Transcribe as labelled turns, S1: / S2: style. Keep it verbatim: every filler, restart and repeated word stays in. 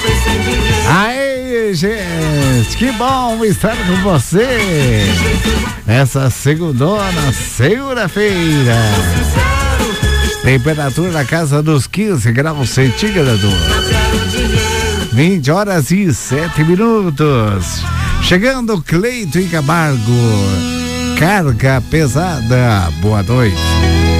S1: Aí, gente, que bom estar com você essa segundona, segunda-feira. Temperatura na casa dos quinze graus centígrados. vinte horas e sete minutos. Chegando Cleito e Camargo. Carga pesada. Boa noite.